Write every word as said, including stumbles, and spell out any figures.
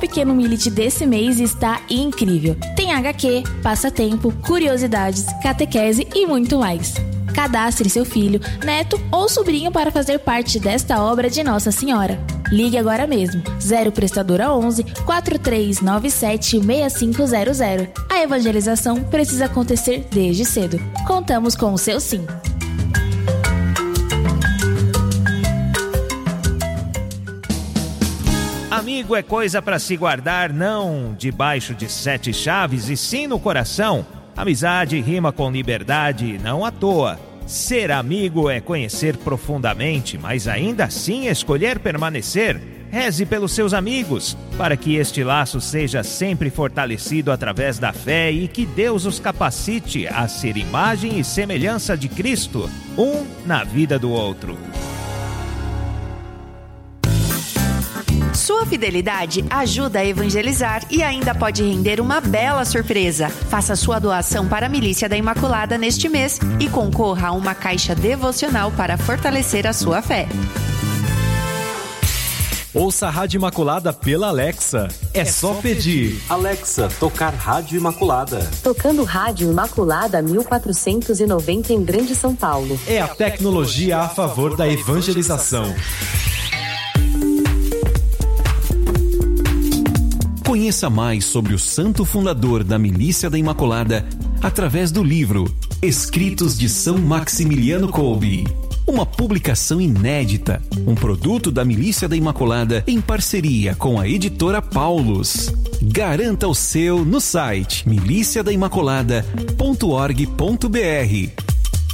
Pequeno Milite desse mês está incrível. Tem agá quê, passatempo, curiosidades, catequese e muito mais. Cadastre seu filho, neto ou sobrinho para fazer parte desta obra de Nossa Senhora. Ligue agora mesmo, zero prestadora onze, quatro três nove sete, seis cinco zero zero. A evangelização precisa acontecer desde cedo. Contamos com o seu sim. Amigo é coisa para se guardar, não debaixo de sete chaves, e sim no coração. Amizade rima com liberdade, não à toa. Ser amigo é conhecer profundamente, mas ainda assim escolher permanecer. Reze pelos seus amigos, para que este laço seja sempre fortalecido através da fé e que Deus os capacite a ser imagem e semelhança de Cristo, um na vida do outro. Sua fidelidade ajuda a evangelizar e ainda pode render uma bela surpresa. Faça sua doação para a Milícia da Imaculada neste mês e concorra a uma caixa devocional para fortalecer a sua fé. Ouça a Rádio Imaculada pela Alexa. É, é só pedir. Alexa, tocar Rádio Imaculada. Tocando Rádio Imaculada mil quatrocentos e noventa em Grande São Paulo. É a tecnologia a favor da evangelização. Conheça mais sobre o santo fundador da Milícia da Imaculada através do livro Escritos de São Maximiliano Kolbe. Uma publicação inédita, um produto da Milícia da Imaculada em parceria com a editora Paulus. Garanta o seu no site milícia da imaculada ponto org ponto br.